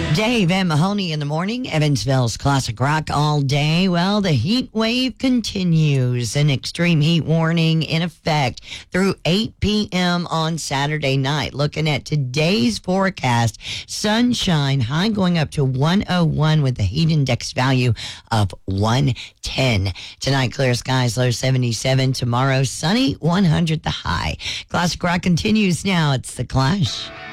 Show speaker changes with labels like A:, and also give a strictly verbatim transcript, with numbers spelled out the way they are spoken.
A: Dave and Mahoney in the morning, Evansville's classic rock all day. Well, the heat wave continues. An extreme heat warning in effect through eight p.m. on Saturday night. Looking at today's forecast, sunshine, high going up to one oh one with a heat index value of one ten. Tonight, clear skies, low seventy-seven. Tomorrow, sunny, one hundred the high. Classic rock continues now. It's The Clash.